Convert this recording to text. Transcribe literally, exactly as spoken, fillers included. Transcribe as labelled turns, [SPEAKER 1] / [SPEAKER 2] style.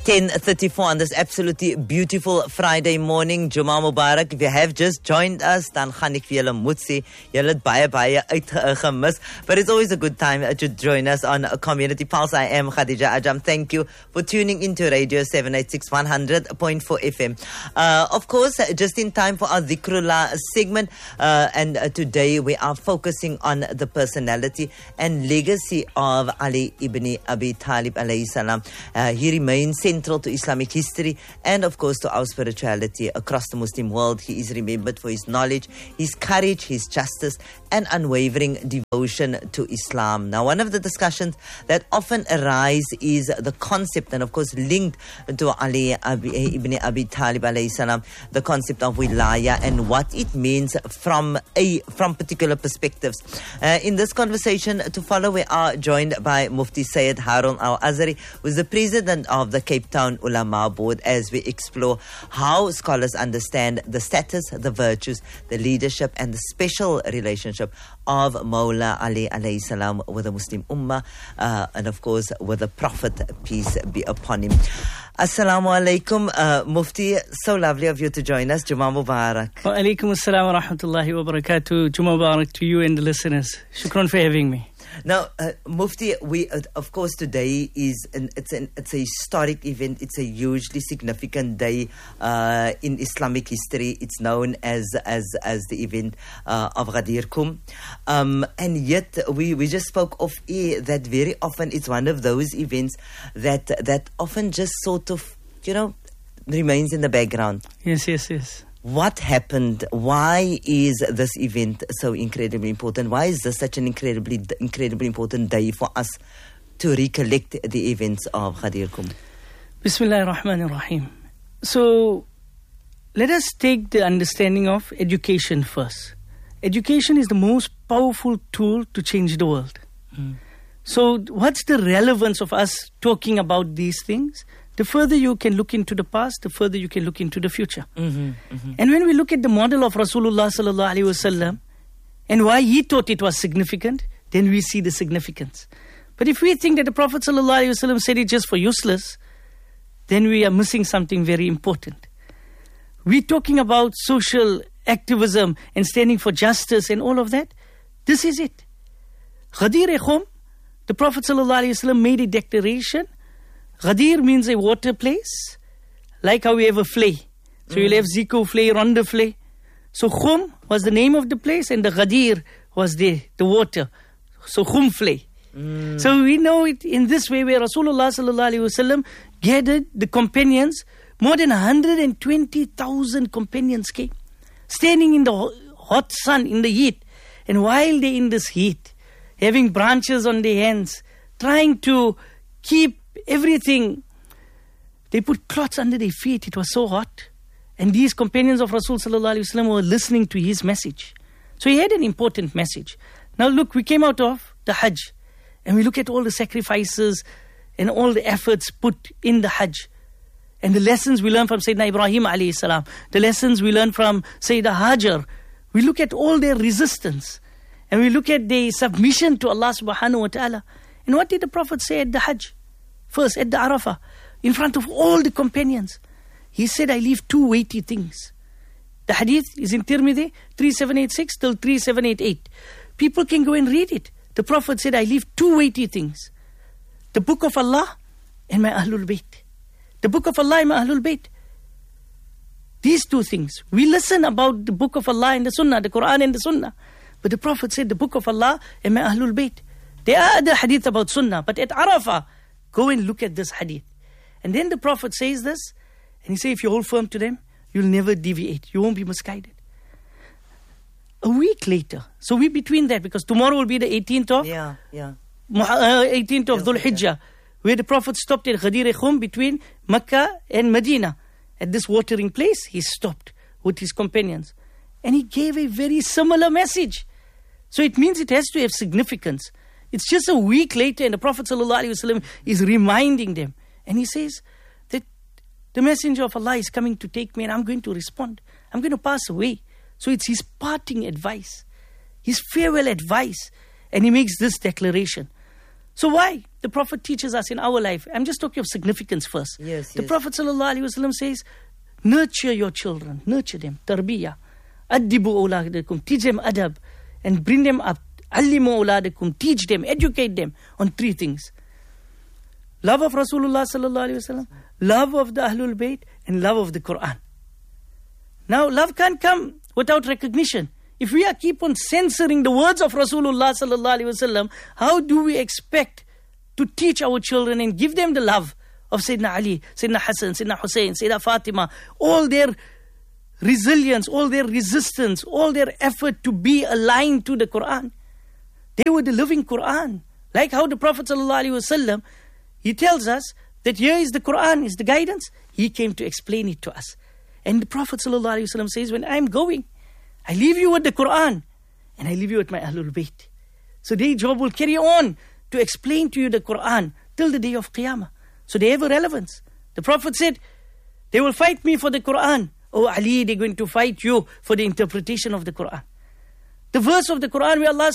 [SPEAKER 1] ten thirty-four on this absolutely beautiful Friday morning. Juma Mubarak. If you have just joined us, dan gaan ek vir julle moet sê, julle het baie baie uitgemis. But it's always a good time to join us on Community Pulse. I am Khadija Ajam. Thank you for tuning into Radio seven eighty-six one hundred point four F M. Uh, of course, just in time for our Dhikrullah segment. Uh, and uh, today we are focusing on the personality and legacy of Ali ibn Abi Talib alayhi salam. Uh, he remains central to Islamic history and of course to our spirituality across the Muslim world. He is remembered for his knowledge, his courage, his justice and unwavering devotion to Islam. Now, one of the discussions that often arise is the concept, and of course linked to Ali ibn Abi Talib alayhi salam, the concept of wilaya and what it means from a from particular perspectives. Uh, in this conversation to follow, we are joined by Mufti Sayyid Harun Al-Azhari, who is the president of the Cape Town Ulama Board, as we explore how scholars understand the status, the virtues, the leadership and the special relationship of Mawla Ali alayhi salam with the Muslim Ummah uh, and of course with the Prophet, peace be upon him. Assalamu alaikum, uh, Mufti. So lovely of you to join us. Juma Mubarak.
[SPEAKER 2] Wa alaikum assalam wa rahmatullahi wa barakatuh. Juma Mubarak to you and the listeners. Shukran for having me.
[SPEAKER 1] Now, uh, Mufti, we uh, of course today is an, it's an it's a historic event. It's a hugely significant day uh, in Islamic history. It's known as as as the event uh, of Ghadir Kum, um, and yet we we just spoke of air that very often it's one of those events that that often just sort of, you know, remains in the background.
[SPEAKER 2] Yes, yes, yes.
[SPEAKER 1] What happened? Why is this event so incredibly important? Why is this such an incredibly, incredibly important day for us to recollect the events of Ghadir Kum?
[SPEAKER 2] Bismillahir Rahmanir Rahim. So, let us take the understanding of education first. Education is the most powerful tool to change the world. Mm. So, what's the relevance of us talking about these things? The further you can look into the past, the further you can look into the future. Mm-hmm, mm-hmm. And when we look at the model of Rasulullah sallallahu alaihi wasallam and why he thought it was significant, then we see the significance. But if we think that the Prophet sallallahu alaihi wasallam said it just for useless, then we are missing something very important. We're talking about social activism and standing for justice and all of that. This is it. Ghadir Khum, the Prophet sallallahu alaihi wasallam made a declaration. Ghadir means a water place, like how we have a flay. So mm. you'll have Zico flay, Ronda flay. So Khum was the name of the place and the Ghadir was the, the water. So Khum flay. Mm. So we know it in this way where Rasulullah sallallahu alaihi wasallam gathered the companions. More than one hundred twenty thousand companions came, standing in the hot sun, in the heat. And while they're in this heat, having branches on their hands, trying to keep everything, they put cloths under their feet. It was so hot. And these companions of Rasul sallallahu alaihi wasallam were listening to his message. So he had an important message. Now look, we came out of the Hajj and we look at all the sacrifices and all the efforts put in the Hajj. And the lessons we learn from Sayyidina Ibrahim alayhi salam, the lessons we learn from Sayyidina Hajar. We look at all their resistance and we look at their submission to Allah subhanahu wa ta'ala. And what did the Prophet say at the Hajj? First, at the Arafah, in front of all the companions, he said, I leave two weighty things. The hadith is in Tirmidhi, three seven eight six till three seven eight eight. People can go and read it. The Prophet said, I leave two weighty things. The book of Allah and my Ahlul Bayt. The book of Allah and my Ahlul Bayt. These two things. We listen about the book of Allah and the Sunnah, the Quran and the Sunnah. But the Prophet said, the book of Allah and my Ahlul Bayt. There are other hadith about Sunnah, but at Arafah, go and look at this hadith. And then the Prophet says this, and he says, if you hold firm to them, you'll never deviate. You won't be misguided. A week later, so we're between that, because tomorrow will be the eighteenth of
[SPEAKER 1] yeah, yeah.
[SPEAKER 2] Uh, eighteenth of Dhul Hijjah, where the Prophet stopped at Ghadir Khum between Mecca and Medina. At this watering place, he stopped with his companions. And he gave a very similar message. So it means it has to have significance. It's just a week later and the Prophet ﷺ is reminding them. And he says that the messenger of Allah is coming to take me and I'm going to respond. I'm going to pass away. So it's his parting advice, his farewell advice. And he makes this declaration. So why? the Prophet teaches us in our life. I'm just talking of significance first.
[SPEAKER 1] Yes,
[SPEAKER 2] the
[SPEAKER 1] yes.
[SPEAKER 2] Prophet ﷺ says, nurture your children, nurture them, tarbiyah. Addibu awladakum, teach them adab, and bring them up. Allimu awladakum, teach them, educate them on three things. Love of Rasulullah sallallahu alaihi wasallam, love of the Ahlul Bayt, and love of the Quran. Now, love can't come without recognition. If we are keep on censoring the words of Rasulullah sallallahu alaihi wasallam, how do we expect to teach our children and give them the love of Sayyidina Ali, Sayyidina Hassan, Sayyidina Hussein, Sayyidina Fatima, all their resilience, all their resistance, all their effort to be aligned to the Quran? They were the living Quran. Like how the Prophet sallallahu alaihi wasallam, he tells us that here is the Quran, is the guidance. He came to explain it to us. And the Prophet sallallahu alaihi wasallam says, when I'm going, I leave you with the Quran and I leave you with my Ahlul Bayt. So their job will carry on to explain to you the Quran till the day of Qiyamah. So they have a relevance. The Prophet said, they will fight me for the Quran. Oh Ali, they're going to fight you for the interpretation of the Quran. The verse of the Quran where Allah